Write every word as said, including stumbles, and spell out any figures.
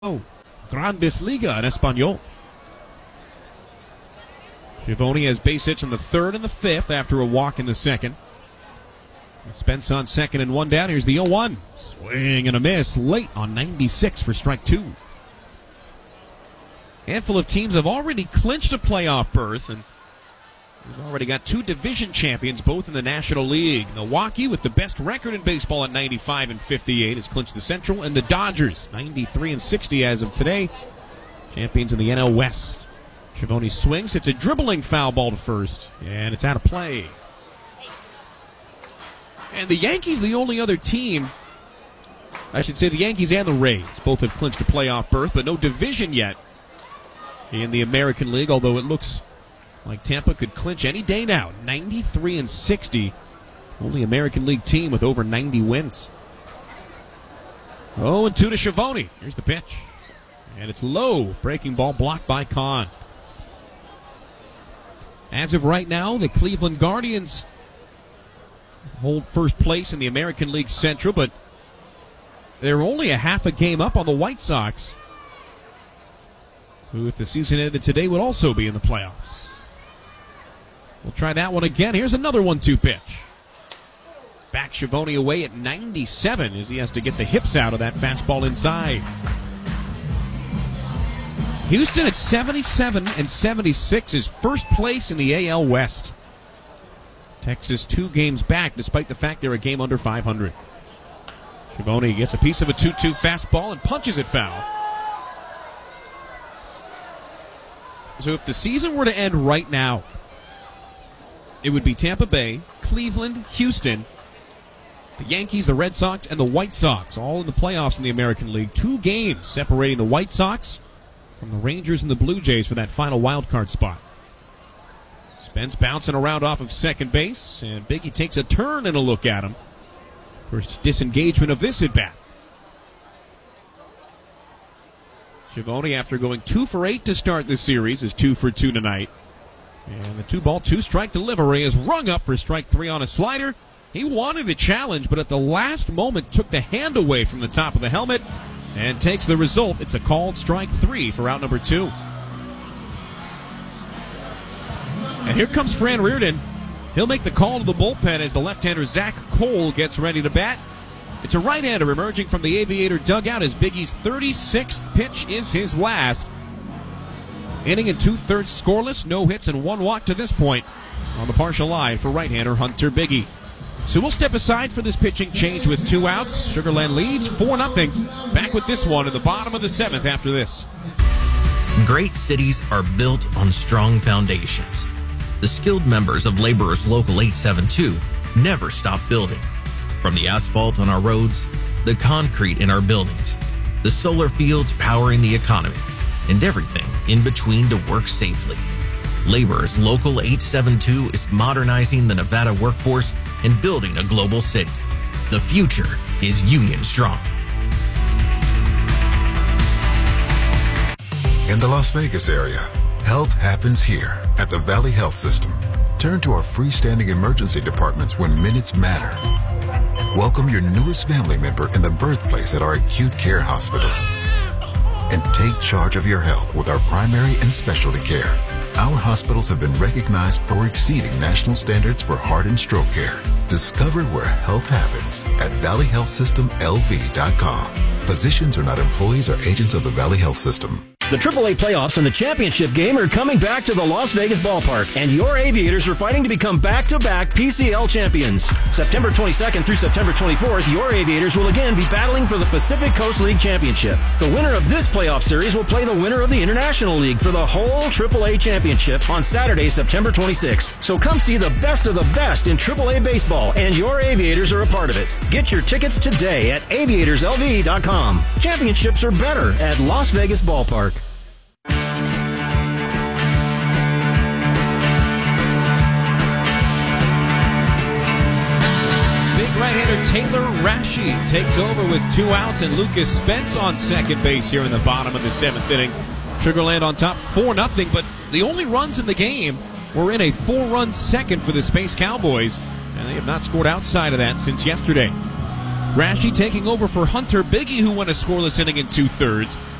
Oh, Grandes Liga en Español. Schiavone has base hits in the third and the fifth after a walk in the second. Spence on second and one down. Here's the oh one. Swing and a miss late on ninety-six for strike two. Handful of teams have already clinched a playoff berth, and we've already got two division champions, both in the National League. Milwaukee, with the best record in baseball at ninety-five and fifty-eight, has clinched the Central, and the Dodgers, ninety-three and sixty as of today, champions in the N L West. Schiavone swings. It's a dribbling foul ball to first, and it's out of play. And the Yankees, the only other team, I should say the Yankees and the Rays, both have clinched a playoff berth, but no division yet in the American League, although it looks like Tampa could clinch any day now. ninety-three and sixty. Only American League team with over ninety wins. oh and two to Schiavone. Here's the pitch. And it's low. Breaking ball blocked by Kahn. As of right now, the Cleveland Guardians hold first place in the American League Central, but they're only a half a game up on the White Sox, who, if the season ended today, would also be in the playoffs. We'll try that one again. Here's another one two pitch. Back Schiavone away at ninety-seven as he has to get the hips out of that fastball inside. Houston at seventy-seven and seventy-six is first place in the A L West. Texas two games back despite the fact they're a game under five hundred. Schiavone gets a piece of a two two fastball and punches it foul. So if the season were to end right now, it would be Tampa Bay, Cleveland, Houston, the Yankees, the Red Sox, and the White Sox, all in the playoffs in the American League. Two games separating the White Sox from the Rangers and the Blue Jays for that final wild card spot. Spence bouncing around off of second base, and Biggie takes a turn and a look at him. First disengagement of this at-bat. Schiavone, after going two for eight to start this series, is two for two tonight. And the two-ball, two-strike delivery is rung up for strike three on a slider. He wanted a challenge, but at the last moment took the hand away from the top of the helmet and takes the result. It's a called strike three for out number two. And here comes Fran Riordan. He'll make the call to the bullpen as the left-hander Zach Cole gets ready to bat. It's a right-hander emerging from the Aviator dugout as Biggie's thirty-sixth pitch is his last. Inning and two-thirds scoreless, no hits and one walk to this point on the partial line for right-hander Hunter Biggie. So we'll step aside for this pitching change with two outs. Sugar Land leads four nothing. Back with this one in the bottom of the seventh after this. Great cities are built on strong foundations. The skilled members of Laborers Local eight seven two never stop building. From the asphalt on our roads, the concrete in our buildings, the solar fields powering the economy, and everything in between to work safely. Laborers Local eight seven two is modernizing the Nevada workforce and building a global city. The future is Union Strong. In the Las Vegas area, health happens here at the Valley Health System. Turn to our freestanding emergency departments when minutes matter. Welcome your newest family member in the birthplace at our acute care hospitals. And take charge of your health with our primary and specialty care. Our hospitals have been recognized for exceeding national standards for heart and stroke care. Discover where health happens at valley health system l v dot com. Physicians are not employees or agents of the Valley Health System. The triple A playoffs and the championship game are coming back to the Las Vegas ballpark, and your Aviators are fighting to become back-to-back P C L champions. September twenty-second through September twenty-fourth, your Aviators will again be battling for the Pacific Coast League Championship. The winner of this playoff series will play the winner of the International League for the whole triple A championship on Saturday, September twenty-sixth. So come see the best of the best in triple A baseball, and your Aviators are a part of it. Get your tickets today at aviators l v dot com. Championships are better at Las Vegas Ballpark. Right-hander Taylor Rashi takes over with two outs, and Lucas Spence on second base here in the bottom of the seventh inning. Sugar Land on top four nothing, but the only runs in the game were in a four-run second for the Space Cowboys, and they have not scored outside of that since yesterday. Rashi taking over for Hunter Biggie, who went a scoreless inning in two-thirds.